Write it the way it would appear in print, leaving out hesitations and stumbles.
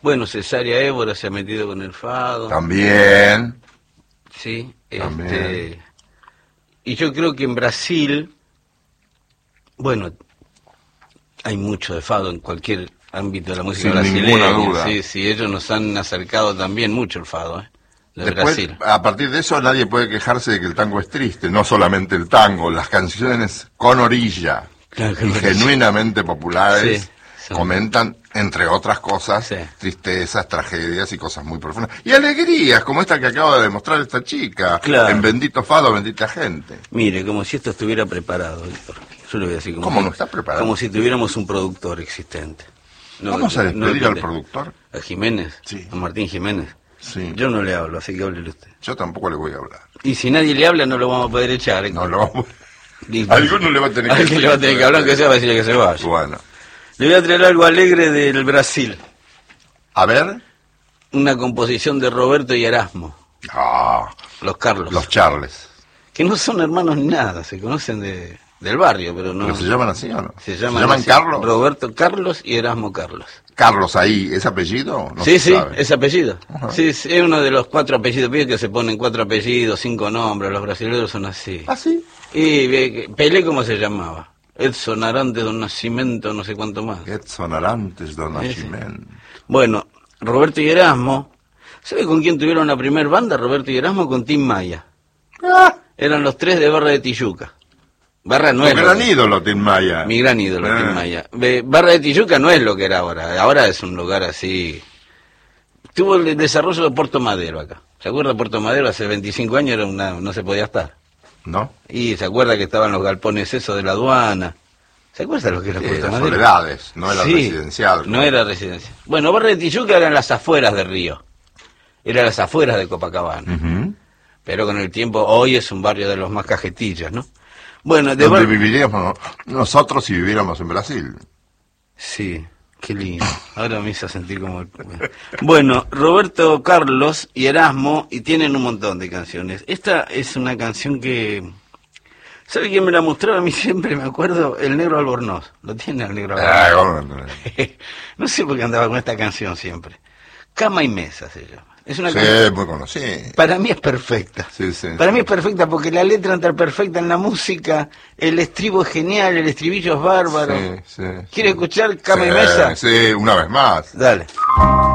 Bueno, Cesárea Évora se ha metido con el fado. También. Sí, También. y yo creo que en Brasil, bueno, hay mucho de fado en cualquier ámbito de la música Sin brasileña. ninguna duda. Sí, sí, ellos nos han acercado también mucho el fado, de Después, Brasil. a partir de eso, nadie puede quejarse de que el tango es triste. No solamente el tango, las canciones con orilla Claro que y no es. genuinamente populares Sí, son- comentan, entre otras cosas, Sí. tristezas, tragedias y cosas muy profundas. Y alegrías, como esta que acaba de demostrar esta chica. Claro. En Bendito Fado, Bendita Gente. Mire, como si esto estuviera preparado, Víctor. Yo le voy a decir ¿Cómo si- no está preparado? Como si tuviéramos un productor existente. No, Vamos a despedir al no- productor. ¿A Jiménez? Sí. ¿A Martín Jiménez? Sí. Yo no le hablo, así que háblele usted. Yo tampoco le voy a hablar. Y si nadie le habla, no lo vamos a poder echar. ¿eh? No lo vamos Y- Alguno le va a tener que Alguien decir. le va a tener que hablar, que sea, va a decirle que se vaya. Bueno. Le voy a traer algo alegre del Brasil. A ver. Una composición de Roberto y Erasmo, Ah, los Carlos. los Charles. Que no son hermanos ni nada, se conocen del barrio, pero no. ¿Pero se llaman así o no? Se llaman así, Carlos? Roberto Carlos y Erasmo Carlos. Carlos ahí, ¿es apellido? No Sí, se sí, sabe. es apellido. Ajá. Sí, es uno de los 4 apellidos, viste que se ponen 4 apellidos, 5 nombres, los brasileños son así. ¿Ah, sí? Y Pelé, ¿cómo se llamaba? Edson Arantes do Nascimento, no sé cuánto más. Edson Arantes do Nascimento. Bueno, Roberto y Erasmo, ¿sabe con quién tuvieron la primer banda? Roberto y Erasmo con Tim Maya. Ah, Eran los 3 de Barra de Tijuca. Barra no tu es lo gran que- ídolo, Tim Maya. Mi gran ídolo, Ah. Tim Maya. Barra de Tijuca no es lo que era ahora. Ahora es un lugar así. Tuvo el desarrollo de Puerto Madero acá. ¿Se acuerda Puerto Madero? Hace 25 años era no se podía estar. ¿No? Y se acuerda que estaban los galpones esos de la aduana. ¿Se acuerda lo que era Sí, Puerto las Madero? soledades, no era Sí, residencial. No era residencial. Bueno, Barra de Tijuca eran las afueras de Río. Eran las afueras de Copacabana. Ujú. Pero con el tiempo, hoy es un barrio de los más cajetillas, ¿no? Bueno, de Donde Bar- viviríamos nosotros si viviéramos en Brasil. Sí, qué lindo. Ahora me hizo sentir como... Bueno, Roberto Carlos y Erasmo, y tienen un montón de canciones. Esta es una canción que... ¿Sabe quién me la mostraba? A mí siempre me acuerdo, el Negro Albornoz. Lo tiene el Negro Ah, Albornoz. bueno, No sé por qué andaba con esta canción siempre. Cama y Mesa se llama. Es una sí, canción... muy conocido. Para mí es perfecta. Sí, sí, Para sí. mí es perfecta porque la letra entra perfecta en la música, el estribo es genial, el estribillo es bárbaro. Sí, sí, ¿Quiere sí. escuchar Cama y Sí, Mesa? Sí, una vez más. Dale.